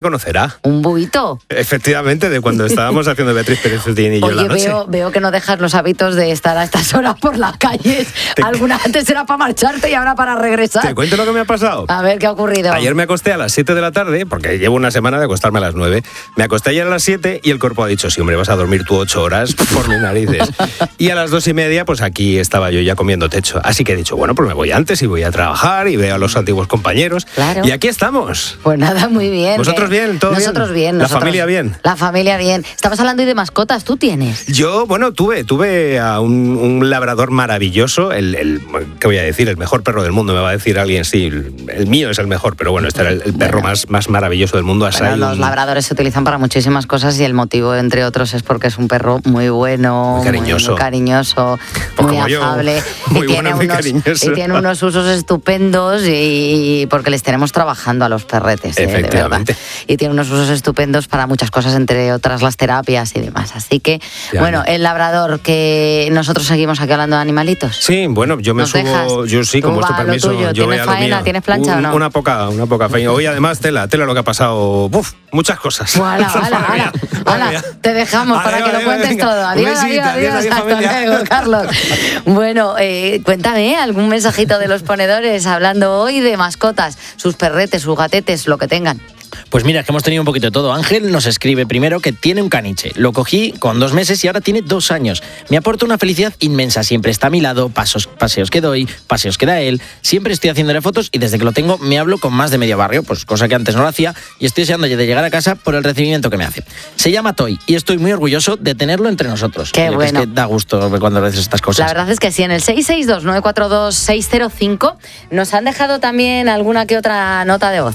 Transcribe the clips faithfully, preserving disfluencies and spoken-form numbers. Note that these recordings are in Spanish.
conocerá. ¿Un buito? Efectivamente, de cuando estábamos haciendo Beatriz Pérez Cetín y yo Oye, la noche. Veo, veo que no dejas los hábitos de estar a estas horas por las calles. Te... Alguna antes era para marcharte y ahora para regresar. Te cuento lo que me ha pasado. A ver, ¿qué ha ocurrido? Ayer me acosté a las siete de la tarde, porque llevo una semana de acostarme a las nueve. Me acosté ayer a las siete y el cuerpo ha dicho, sí, hombre, vas a dormir tú ocho horas por mis narices. Y a las dos y media, pues aquí estaba yo ya comiendo techo. Así que he dicho, bueno, pues me voy antes y voy a trabajar y veo a los antiguos compañeros. Claro. Y aquí estamos. Pues nada, muy bien. ¿Vosotros ¿eh? bien? ¿Todo Nosotros bien? bien. ¿La Nosotros, familia bien? La familia bien. Estabas hablando hoy de mascotas, ¿tú tienes? Yo, bueno, tuve tuve a un, un labrador maravilloso, el, el, ¿qué voy a decir? El mejor perro del mundo, me va a decir alguien, sí, el, el mío es el mejor, pero bueno, este era el, el perro bueno. más, más maravilloso del mundo. Bueno, los labradores se utilizan para muchísimas cosas y el motivo, entre otros, es porque es un perro muy bueno, muy cariñoso, muy, muy, cariñoso, pues muy afable, yo, muy y, tiene bueno, unos, y tiene unos usos estupendos y, y porque le estaremos trabajando a los perretes, ¿eh? Efectivamente. De verdad. Y tiene unos usos estupendos para muchas cosas, entre otras las terapias y demás. Así que, ya, bueno, el labrador, que nosotros seguimos aquí hablando de animalitos. Sí, bueno, yo me subo, dejas? yo sí, con vuestro permiso. Yo ¿Tienes voy a faena? lo ¿Tienes plancha Un, o no? Una poca, una poca faena. Hoy además, tela, tela lo que ha pasado. Uf, muchas cosas. Hala, hala, hala, hala. Te dejamos vale, para vale, que lo cuentes venga. todo. Adiós, adiós, adiós, adiós, hasta luego, Carlos. Bueno, eh, cuéntame, ¿algún mensajito de los ponedores hablando hoy de mascotas? Sus perretes, sus gatetes, lo que tengan. Pues mira, que hemos tenido un poquito de todo. Ángel nos escribe primero que tiene un caniche. Lo cogí con dos meses y ahora tiene dos años. Me aporta una felicidad inmensa. Siempre está a mi lado, pasos, paseos que doy, paseos que da él. Siempre estoy haciéndole fotos y desde que lo tengo me hablo con más de medio barrio, pues cosa que antes no lo hacía, y estoy deseando de llegar a casa por el recibimiento que me hace. Se llama Toy y estoy muy orgulloso de tenerlo entre nosotros. Qué bueno. Es que da gusto cuando dices estas cosas. La verdad es que sí, en el seis seis dos, nueve cuatro dos, seis cero cinco nos han dejado también alguna que otra nota de voz.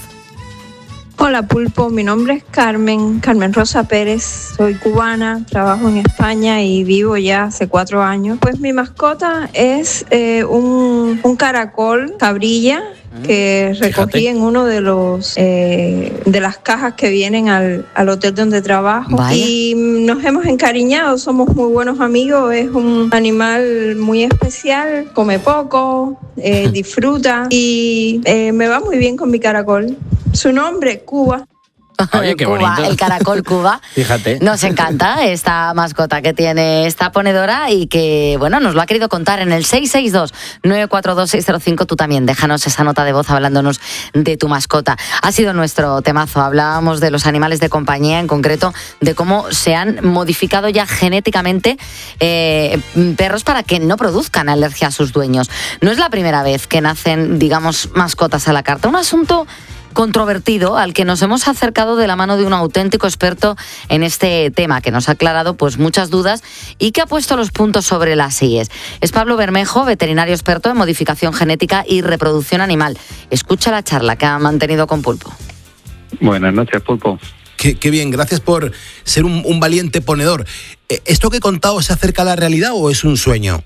Hola Pulpo, mi nombre es Carmen, Carmen Rosa Pérez, soy cubana, trabajo en España y vivo ya hace cuatro años. Pues mi mascota es eh, un, un caracol cabrilla que recogí Fíjate. en uno de los eh, de las cajas que vienen al, al hotel donde trabajo. Vaya. Y nos hemos encariñado, somos muy buenos amigos, es un animal muy especial, come poco, eh, disfruta y eh, me va muy bien con mi caracol. Su nombre, Cuba. Oye, qué Cuba, bonito. El caracol Cuba. Fíjate. Nos encanta esta mascota que tiene esta ponedora y que, bueno, nos lo ha querido contar en el seis seis dos, nueve cuatro dos, seis cero cinco. Tú también déjanos esa nota de voz hablándonos de tu mascota. Ha sido nuestro temazo. Hablábamos de los animales de compañía, en concreto de cómo se han modificado ya genéticamente eh, perros para que no produzcan alergia a sus dueños. No es la primera vez que nacen, digamos, mascotas a la carta. Un asunto controvertido al que nos hemos acercado de la mano de un auténtico experto en este tema, que nos ha aclarado pues muchas dudas y que ha puesto los puntos sobre las íes. Es Pablo Bermejo, veterinario experto en modificación genética y reproducción animal. Escucha la charla que ha mantenido con Pulpo. Buenas noches, Pulpo. Qué, qué bien, gracias por ser un, un valiente ponedor. ¿Esto que he contado se acerca a la realidad o es un sueño?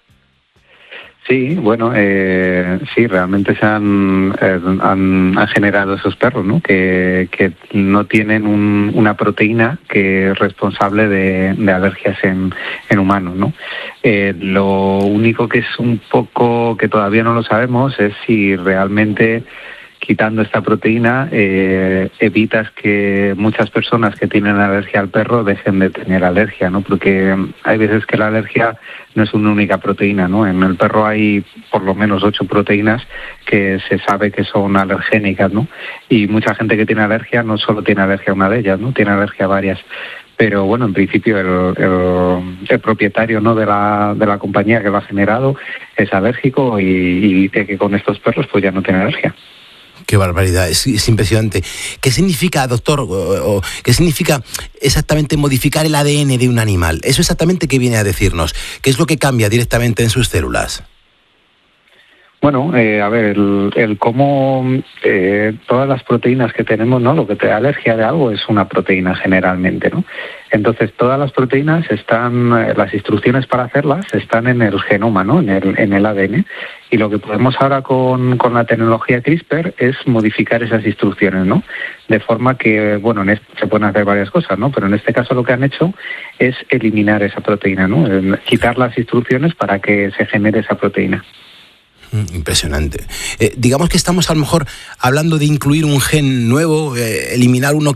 Sí, bueno, eh, sí, realmente se han, eh, han, han generado esos perros, ¿no? Que, que no tienen un, una proteína que es responsable de, de alergias en, en humanos, ¿no? Eh, lo único que es un poco que todavía no lo sabemos es si realmente quitando esta proteína eh, evitas que muchas personas que tienen alergia al perro dejen de tener alergia, ¿no? Porque hay veces que la alergia no es una única proteína, ¿no? En el perro hay por lo menos ocho proteínas que se sabe que son alergénicas, ¿no? Y mucha gente que tiene alergia no solo tiene alergia a una de ellas, ¿no? Tiene alergia a varias. Pero bueno, en principio el, el, el propietario, ¿no?, de la de la compañía que lo ha generado es alérgico y, y dice que con estos perros pues ya no tiene alergia. Qué barbaridad, es, es impresionante. ¿Qué significa, doctor, o, o, qué significa exactamente modificar el A D N de un animal? ¿Eso exactamente qué viene a decirnos? ¿Qué es lo que cambia directamente en sus células? Bueno, eh, a ver, el, el cómo eh, todas las proteínas que tenemos, ¿no? Lo que te da alergia de algo es una proteína generalmente, ¿no? Entonces, todas las proteínas están, las instrucciones para hacerlas están en el genoma, ¿no? En el, en el A D N. Y lo que podemos ahora con, con la tecnología CRISPR es modificar esas instrucciones, ¿no? De forma que, bueno, en este se pueden hacer varias cosas, ¿no? Pero en este caso lo que han hecho es eliminar esa proteína, ¿no? Quitar las instrucciones para que se genere esa proteína. Impresionante. Eh, digamos que estamos a lo mejor hablando de incluir un gen nuevo, eh, eliminar uno